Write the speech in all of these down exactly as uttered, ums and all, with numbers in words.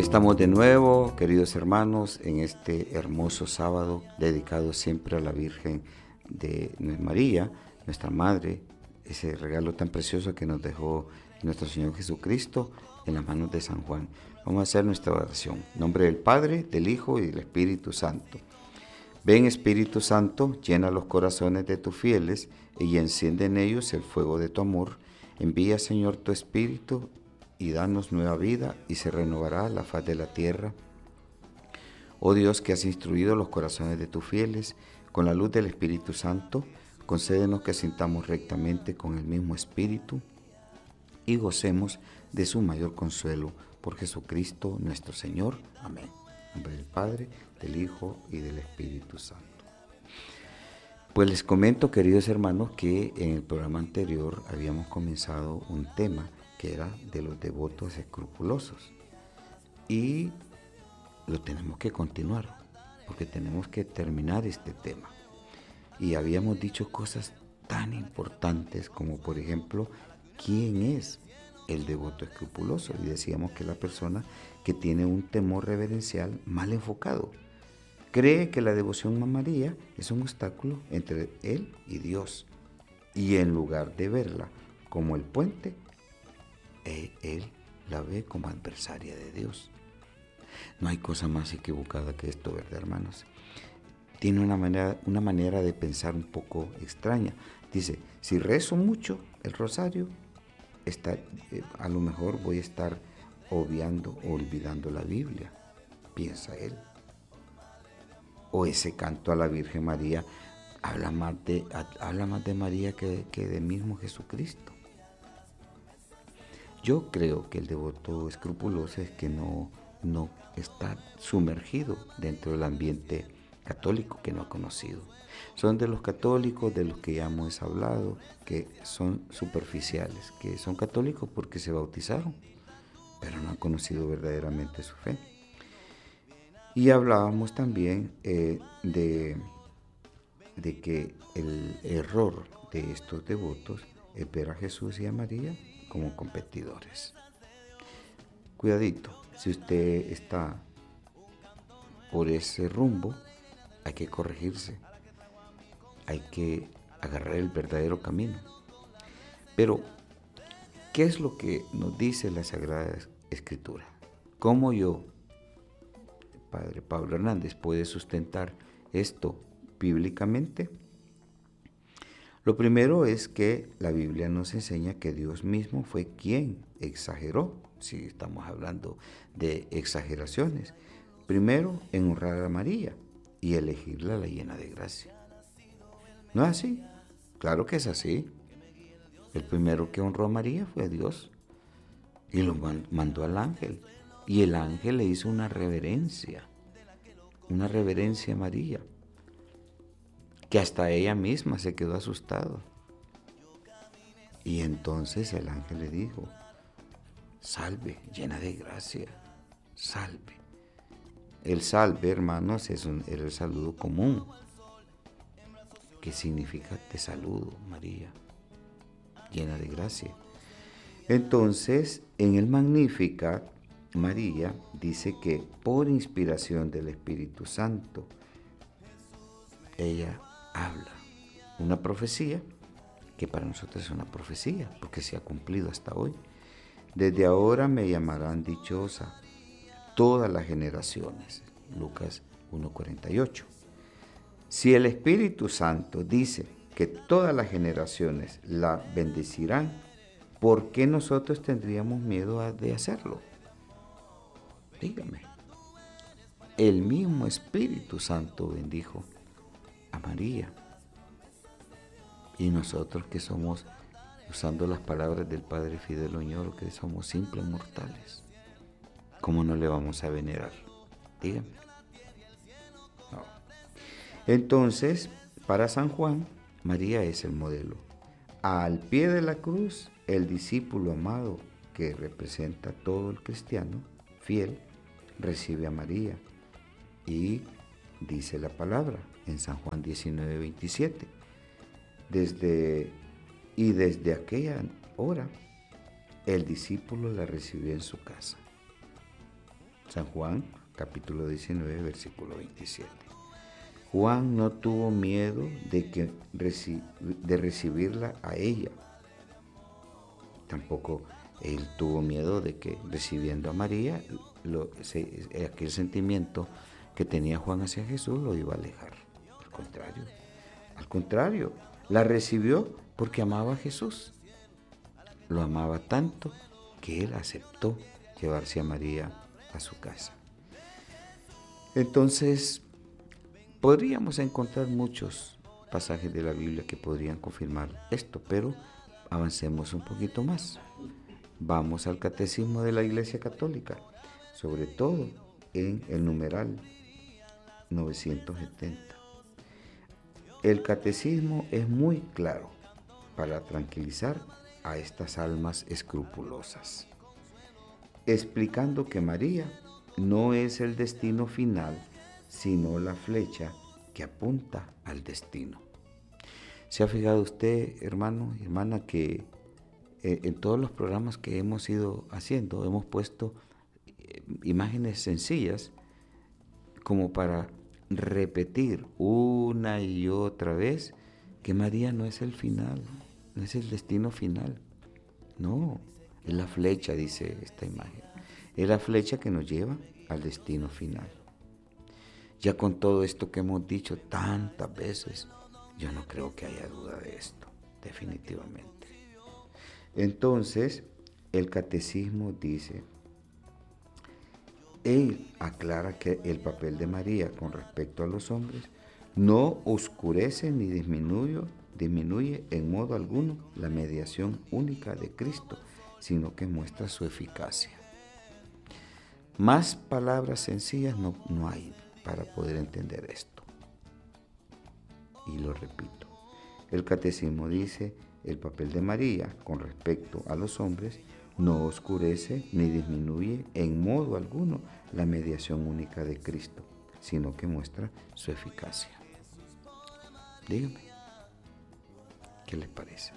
estamos de nuevo, queridos hermanos, en este hermoso sábado dedicado siempre a la Virgen de María, nuestra Madre, ese regalo tan precioso que nos dejó nuestro Señor Jesucristo en las manos de San Juan. Vamos a hacer nuestra oración. En nombre del Padre, del Hijo y del Espíritu Santo. Ven, Espíritu Santo, llena los corazones de tus fieles y enciende en ellos el fuego de tu amor. Envía, Señor, tu Espíritu y danos nueva vida, y se renovará la faz de la tierra. Oh Dios, que has instruido los corazones de tus fieles con la luz del Espíritu Santo, concédenos que sintamos rectamente con el mismo Espíritu y gocemos de su mayor consuelo. Por Jesucristo nuestro Señor. Amén. En nombre del Padre, del Hijo y del Espíritu Santo. Pues les comento, queridos hermanos, que en el programa anterior habíamos comenzado un tema que era de los devotos escrupulosos. Y lo tenemos que continuar, porque tenemos que terminar este tema. Y habíamos dicho cosas tan importantes como, por ejemplo, ¿quién es el devoto escrupuloso? Y decíamos que la persona que tiene un temor reverencial mal enfocado. Cree que la devoción a María es un obstáculo entre él y Dios. Y en lugar de verla como el puente, él la ve como adversaria de Dios. No hay cosa más equivocada que esto, ¿verdad, hermanos? Tiene una manera, una manera de pensar un poco extraña. Dice, si rezo mucho el rosario, está, eh, a lo mejor voy a estar obviando o olvidando la Biblia, piensa él. O ese canto a la Virgen María habla más de, habla más de María que, que de mismo Jesucristo. Yo creo que el devoto escrupuloso es que no, no está sumergido dentro del ambiente católico, que no ha conocido. Son de los católicos de los que ya hemos hablado, que son superficiales, que son católicos porque se bautizaron, pero no han conocido verdaderamente su fe. Y hablábamos también eh, de, de que el error de estos devotos es ver a Jesús y a María como competidores. Cuidadito, si usted está por ese rumbo, hay que corregirse, hay que agarrar el verdadero camino. Pero, ¿qué es lo que nos dice la Sagrada Escritura? ¿Cómo yo, Padre Pablo Hernández, puede sustentar esto bíblicamente? Lo primero es que la Biblia nos enseña que Dios mismo fue quien exageró, si estamos hablando de exageraciones. Primero, en honrar a María y elegirla la llena de gracia. ¿No es así? Claro que es así. El primero que honró a María fue Dios y lo mandó al ángel. Y el ángel le hizo una reverencia, una reverencia a María, que hasta ella misma se quedó asustada. Y entonces el ángel le dijo, salve, llena de gracia, salve. El salve, hermanos, es un, era el saludo común, que significa te saludo, María, llena de gracia. Entonces, en el Magnificat, María dice que por inspiración del Espíritu Santo, ella habla una profecía que para nosotros es una profecía porque se ha cumplido hasta hoy. Desde ahora me llamarán dichosa todas las generaciones. Lucas uno cuarenta y ocho. Si el Espíritu Santo dice que todas las generaciones la bendecirán, ¿por qué nosotros tendríamos miedo de hacerlo? Dígame. El mismo Espíritu Santo bendijo a María. Y nosotros que somos, usando las palabras del Padre Fidel Oñoro, que somos simples mortales, ¿cómo no le vamos a venerar? Dígame. No. Entonces, para San Juan, María es el modelo. Al pie de la cruz, el discípulo amado que representa a todo el cristiano fiel, recibe a María. Y dice la palabra en San Juan diecinueve veintisiete. Desde, y desde aquella hora, el discípulo la recibió en su casa. San Juan, capítulo diecinueve, versículo veintisiete. Juan no tuvo miedo de, que, de recibirla a ella. Tampoco él tuvo miedo de que recibiendo a María, lo, se, aquel sentimiento que tenía Juan hacia Jesús lo iba a alejar. Al contrario, al contrario, la recibió porque amaba a Jesús. Lo amaba tanto que él aceptó llevarse a María a su casa. Entonces, podríamos encontrar muchos pasajes de la Biblia que podrían confirmar esto, pero avancemos un poquito más. Vamos al Catecismo de la Iglesia Católica, sobre todo en el numeral novecientos setenta. El Catecismo es muy claro para tranquilizar a estas almas escrupulosas, explicando que María no es el destino final, sino la flecha que apunta al destino. ¿Se ha fijado usted, hermano y hermana, que eh, en todos los programas que hemos ido haciendo hemos puesto eh, imágenes sencillas como para repetir una y otra vez que María no es el final, no es el destino final? No, es la flecha, dice esta imagen. Es la flecha que nos lleva al destino final. Ya con todo esto que hemos dicho tantas veces, yo no creo que haya duda de esto, definitivamente. Entonces, el Catecismo dice, él aclara que el papel de María con respecto a los hombres no oscurece ni disminuye, disminuye en modo alguno la mediación única de Cristo, sino que muestra su eficacia. Más palabras sencillas no, no hay para poder entender esto. Y lo repito, el Catecismo dice, el papel de María con respecto a los hombres no oscurece ni disminuye en modo alguno la mediación única de Cristo, sino que muestra su eficacia. Dígame, ¿qué les parece?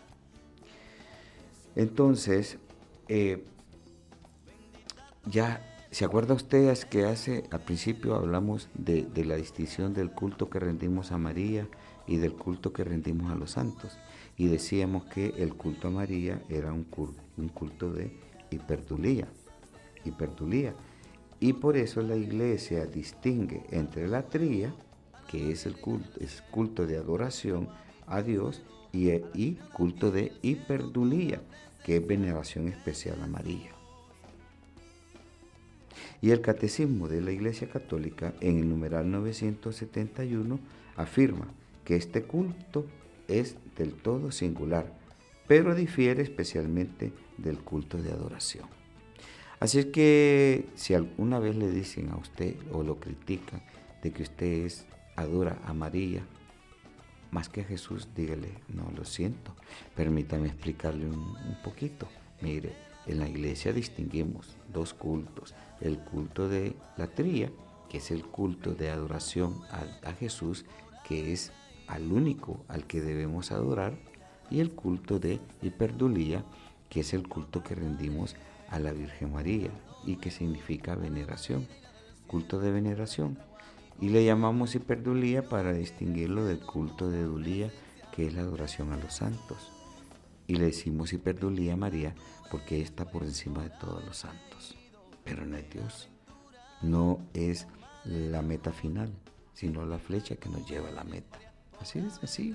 Entonces, eh, ya, ¿se acuerda usted que hace, al principio hablamos de, de la distinción del culto que rendimos a María y del culto que rendimos a los santos? Y decíamos que el culto a María era un culto, un culto de hiperdulía, hiperdulía. Y por eso la Iglesia distingue entre la tría, que es el culto, es culto de adoración a Dios, y, y culto de hiperdulía, que es veneración especial a María. Y el Catecismo de la Iglesia Católica, en el numeral novecientos setenta y uno, afirma que este culto es del todo singular, pero difiere especialmente del culto de adoración. Así es que si alguna vez le dicen a usted o lo critican de que usted es, adora a María más que a Jesús, dígale, no, lo siento, permítame explicarle un, un poquito. Mire, en la iglesia distinguimos dos cultos, el culto de la tría, que es el culto de adoración a, a Jesús, que es al único al que debemos adorar, y el culto de hiperdulía, que es el culto que rendimos a la Virgen María y que significa veneración, culto de veneración. Y le llamamos hiperdulía para distinguirlo del culto de dulía, que es la adoración a los santos. Y le decimos hiperdulía a María porque está por encima de todos los santos. Pero no es Dios, no es la meta final, sino la flecha que nos lleva a la meta. Así de sencillo.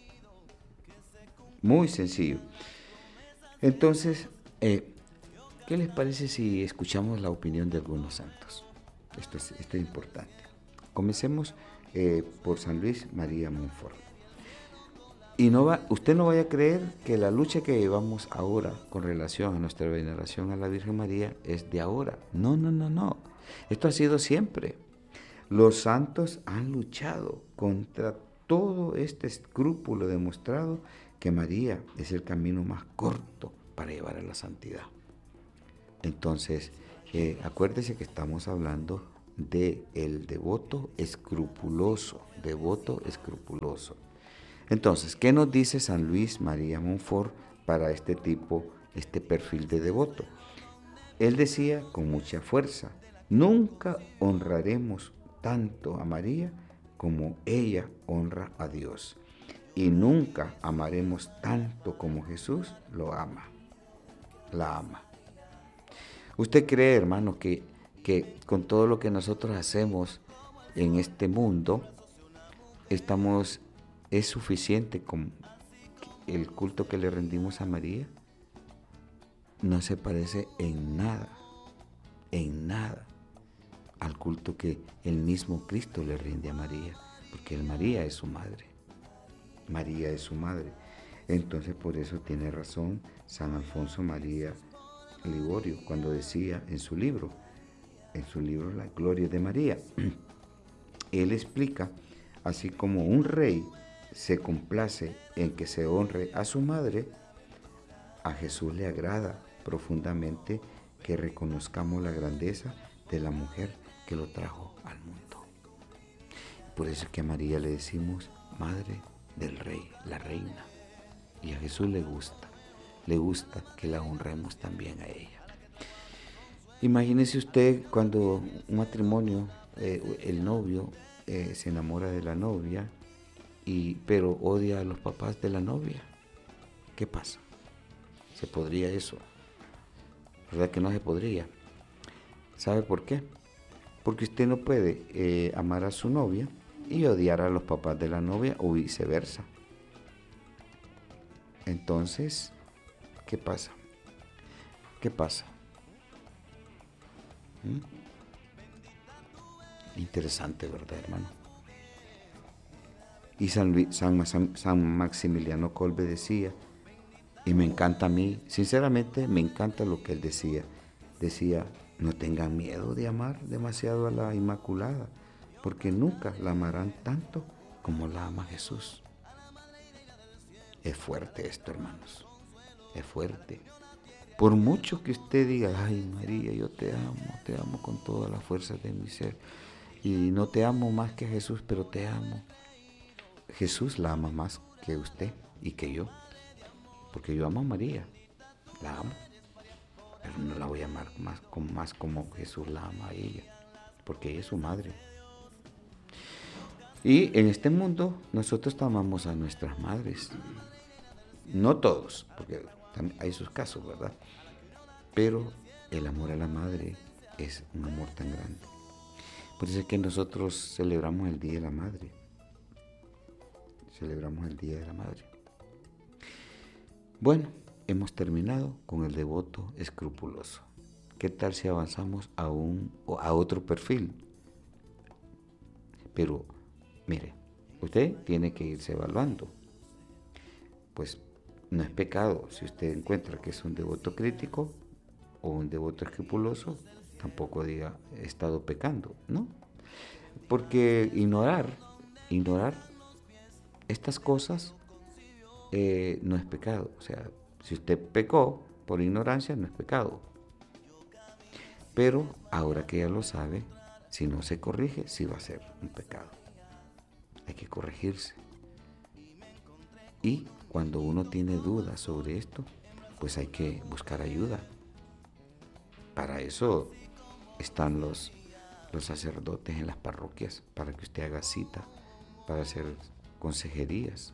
Muy sencillo. Entonces, eh, ¿qué les parece si escuchamos la opinión de algunos santos? Esto es, esto es importante. Comencemos eh, por San Luis María Montfort. Y no va, usted no vaya a creer que la lucha que llevamos ahora con relación a nuestra veneración a la Virgen María es de ahora. No, no, no, no. Esto ha sido siempre. Los santos han luchado contra todo este escrúpulo demostrado que María es el camino más corto para llevar a la santidad. Entonces, eh, acuérdese que estamos hablando de el devoto escrupuloso, devoto escrupuloso. Entonces, ¿qué nos dice San Luis María Montfort para este tipo, este perfil de devoto? Él decía con mucha fuerza, Nunca honraremos tanto a María como ella honra a Dios. Y nunca amaremos tanto como Jesús lo ama, la ama. ¿Usted cree, hermano, que, que con todo lo que nosotros hacemos en este mundo, estamos, es suficiente con el culto que le rendimos a María? No se parece en nada, en nada, al culto que el mismo Cristo le rinde a María, porque María es su madre. María es su madre. Entonces por eso tiene razón San Alfonso María Ligorio cuando decía en su libro, en su libro La Gloria de María, él explica, así como un rey se complace en que se honre a su madre, a Jesús le agrada profundamente que reconozcamos la grandeza de la mujer que lo trajo al mundo. Por eso es que a María le decimos madre del rey, la reina. Y a Jesús le gusta, le gusta que la honremos también a ella. Imagínese usted cuando un matrimonio, eh, el novio eh, se enamora de la novia, y, pero odia a los papás de la novia. ¿Qué pasa? ¿Se podría eso? ¿Verdad que no se podría? ¿Sabe por qué? Porque usted no puede eh, amar a su novia y odiar a los papás de la novia o viceversa. Entonces, ¿qué pasa? ¿Qué pasa? ¿Mm? Interesante, ¿verdad, hermano? Y San, San, San, San Maximiliano Kolbe decía, y me encanta a mí, sinceramente me encanta lo que él decía. Decía, no tengan miedo de amar demasiado a la Inmaculada, porque nunca la amarán tanto como la ama Jesús. Es fuerte esto, hermanos, es fuerte. Por mucho que usted diga, ay María, yo te amo, te amo con todas las fuerzas de mi ser, y no te amo más que a Jesús, pero te amo. Jesús la ama más que usted y que yo, porque yo amo a María, la amo, pero no la voy a amar más, más como Jesús la ama a ella, porque ella es su madre. Y en este mundo nosotros amamos a nuestras madres, no todos, porque hay sus casos, ¿verdad? Pero el amor a la madre es un amor tan grande. Por eso es que nosotros celebramos el Día de la Madre. Celebramos el Día de la Madre. Bueno, hemos terminado con el devoto escrupuloso. ¿Qué tal si avanzamos a, un, a otro perfil? Pero, mire, usted tiene que irse evaluando. Pues no es pecado si usted encuentra que es un devoto crítico o un devoto escrupuloso, tampoco diga he estado pecando, ¿no? Porque ignorar, ignorar estas cosas eh, no es pecado. O sea, si usted pecó por ignorancia, no es pecado. Pero ahora que ya lo sabe, si no se corrige, sí va a ser un pecado. Hay que corregirse. Y cuando uno tiene dudas sobre esto, pues hay que buscar ayuda. Para eso están los, los sacerdotes en las parroquias, para que usted haga cita, para hacer consejerías.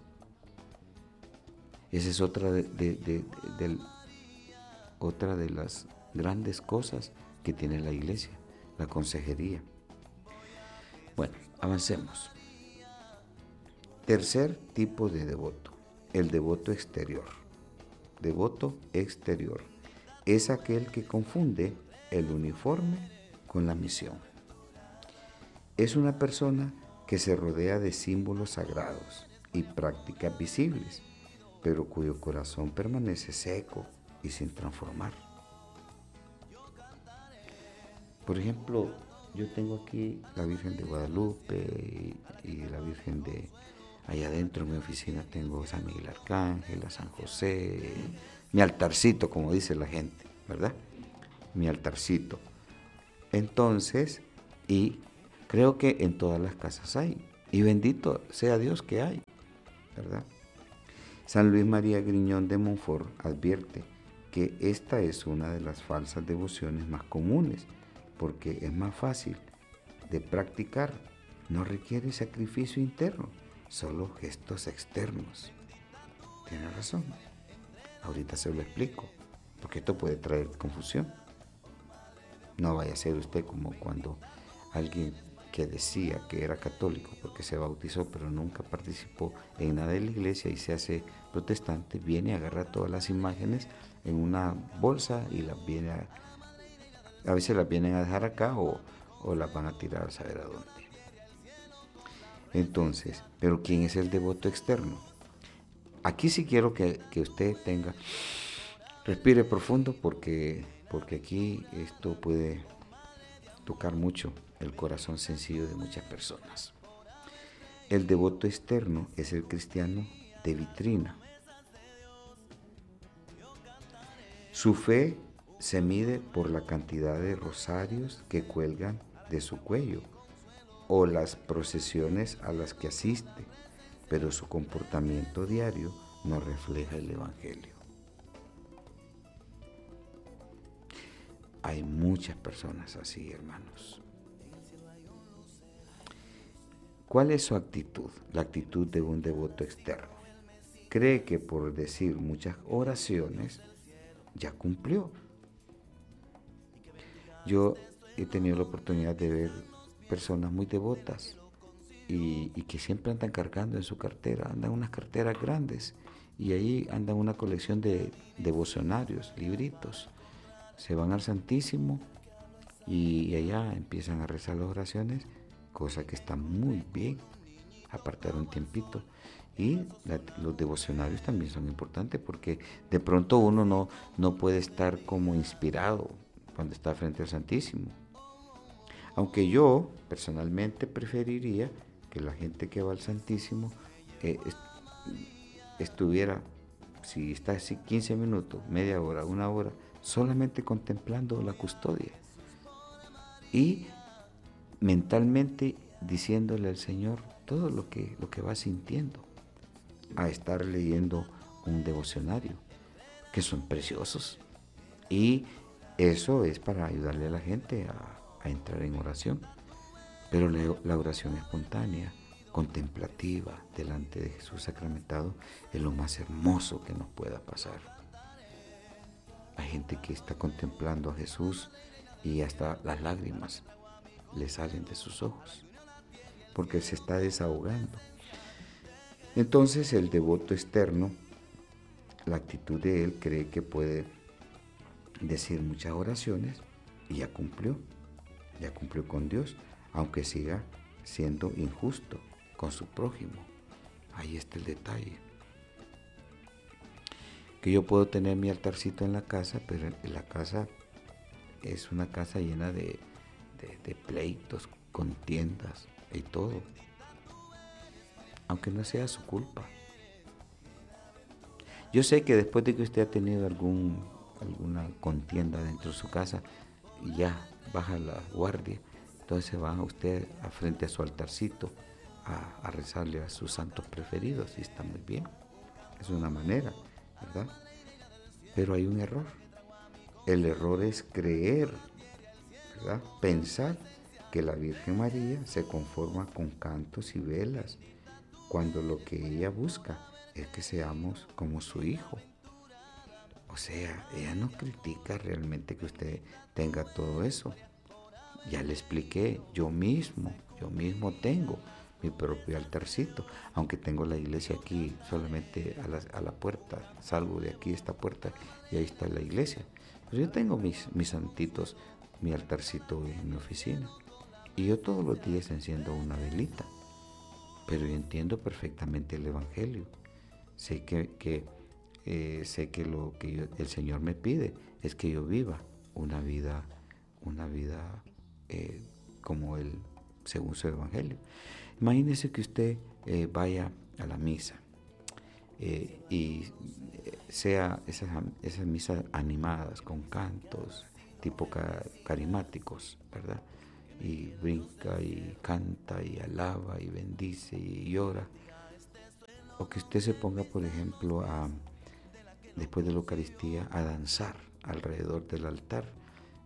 Esa es otra de, de, de, de, de, otra de las grandes cosas que tiene la iglesia, la consejería. Bueno, avancemos. Tercer tipo de devoto, el devoto exterior. Devoto exterior es aquel que confunde el uniforme con la misión. Es una persona que se rodea de símbolos sagrados y prácticas visibles, pero cuyo corazón permanece seco y sin transformar. Por ejemplo, yo tengo aquí la Virgen de Guadalupe y, y la Virgen de... Allá adentro en mi oficina tengo San Miguel Arcángel, a San José, mi altarcito, como dice la gente, ¿verdad? Mi altarcito. Entonces, y creo que en todas las casas hay, y bendito sea Dios que hay, ¿verdad? San Luis María Griñón de Montfort advierte que esta es una de las falsas devociones más comunes, porque es más fácil de practicar, no requiere sacrificio interno, solo gestos externos. Tiene razón. Ahorita se lo explico, porque esto puede traer confusión. No vaya a ser usted como cuando alguien que decía que era católico porque se bautizó pero nunca participó en nada de la iglesia y se hace protestante, viene a agarrar todas las imágenes en una bolsa y las viene a, a veces las vienen a dejar acá o, o las van a tirar a saber a dónde. Entonces, ¿pero quién es el devoto externo? Aquí sí quiero que, que usted tenga, respire profundo porque, porque aquí esto puede tocar mucho el corazón sencillo de muchas personas. El devoto externo es el cristiano de vitrina. Su fe se mide por la cantidad de rosarios que cuelgan de su cuello o las procesiones a las que asiste, pero su comportamiento diario no refleja el Evangelio. Hay muchas personas así, hermanos. ¿Cuál es su actitud? La actitud de un devoto externo. Cree que por decir muchas oraciones ya cumplió. Yo he tenido la oportunidad de ver personas muy devotas y, y que siempre andan cargando en su cartera, andan unas carteras grandes y ahí andan una colección de devocionarios, libritos. Se van al Santísimo y allá empiezan a rezar las oraciones, cosa que está muy bien, apartar un tiempito. Y la, los devocionarios también son importantes porque de pronto uno no, no puede estar como inspirado cuando está frente al Santísimo. Aunque yo personalmente preferiría que la gente que va al Santísimo eh, est estuviera, si está así quince minutos, media hora, una hora, solamente contemplando la custodia y mentalmente diciéndole al Señor todo lo que, lo que va sintiendo, a estar leyendo un devocionario, que son preciosos. Y eso es para ayudarle a la gente a, a entrar en oración. Pero la, la oración espontánea, contemplativa, delante de Jesús sacramentado, es lo más hermoso que nos pueda pasar. Hay gente que está contemplando a Jesús y hasta las lágrimas le salen de sus ojos, porque se está desahogando. Entonces el devoto externo, la actitud de él, cree que puede decir muchas oraciones y ya cumplió, ya cumplió con Dios, aunque siga siendo injusto con su prójimo. Ahí está el detalle. Que yo puedo tener mi altarcito en la casa, pero la casa es una casa llena de, de, de pleitos, contiendas y todo. Aunque no sea su culpa. Yo sé que después de que usted ha tenido algún, alguna contienda dentro de su casa, ya baja la guardia, entonces va usted a frente a su altarcito a, a rezarle a sus santos preferidos, y está muy bien. Es una manera, ¿verdad? Pero hay un error. El error es creer, ¿verdad? Pensar que la Virgen María se conforma con cantos y velas, cuando lo que ella busca es que seamos como su hijo. O sea, ella no critica realmente que usted tenga todo eso. Ya le expliqué, yo mismo, yo mismo tengo mi propio altarcito, aunque tengo la iglesia aquí solamente a la, a la puerta, salgo de aquí esta puerta y ahí está la iglesia. Pues yo tengo mis, mis santitos, mi altarcito en mi oficina y yo todos los días enciendo una velita. Pero yo entiendo perfectamente el Evangelio. Sé que, que, eh, sé que lo que yo, el Señor me pide es que yo viva una vida, una vida eh, como Él, según su Evangelio. Imagínese que usted eh, vaya a la misa eh, y sea esas, esas misas animadas con cantos tipo carismáticos, ¿verdad? Y brinca y canta y alaba y bendice y llora. O que usted se ponga, por ejemplo, a, después de la Eucaristía, a danzar alrededor del altar,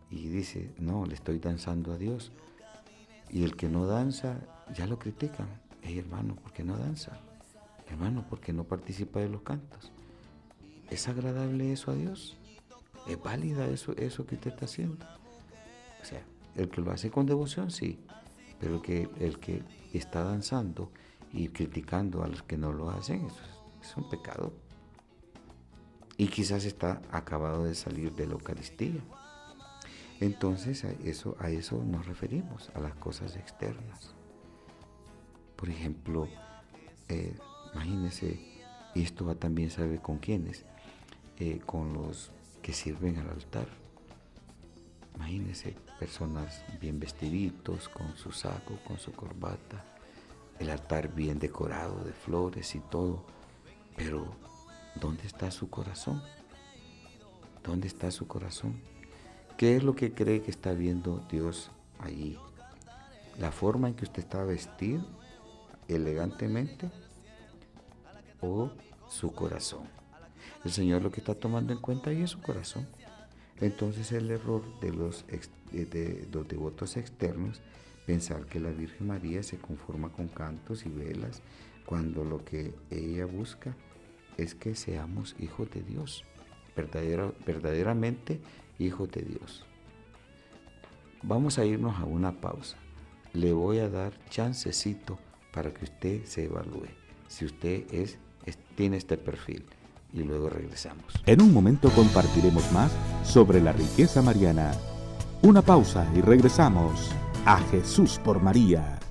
y dice, no, le estoy danzando a Dios. Y el que no danza, ya lo critican. Hey, hermano, ¿por qué no danza? Hermano, ¿por qué no participa de los cantos? ¿Es agradable eso a Dios? ¿Es válida eso, eso que usted está haciendo? O sea, el que lo hace con devoción, sí, pero el que, el que está danzando y criticando a los que no lo hacen, eso es, es un pecado. Y quizás está acabado de salir de la Eucaristía. Entonces a eso, a eso nos referimos, a las cosas externas. Por ejemplo, eh, imagínense, y esto va también, ¿sabe con quiénes? Eh, con los que sirven al altar. Imagínense, personas bien vestiditos, con su saco, con su corbata, el altar bien decorado de flores y todo, pero ¿dónde está su corazón? ¿Dónde está su corazón? ¿Qué es lo que cree que está viendo Dios allí? ¿La forma en que usted está vestido elegantemente o su corazón? El Señor lo que está tomando en cuenta ahí es su corazón. Entonces el error de los, ex, de los devotos externos, pensar que la Virgen María se conforma con cantos y velas, cuando lo que ella busca es que seamos hijos de Dios, verdadera, verdaderamente hijos de Dios. Vamos a irnos a una pausa. Le voy a dar chancecito para que usted se evalúe, si usted es, es, tiene este perfil, y luego regresamos. En un momento compartiremos más sobre la riqueza mariana. Una pausa y regresamos a Jesús por María.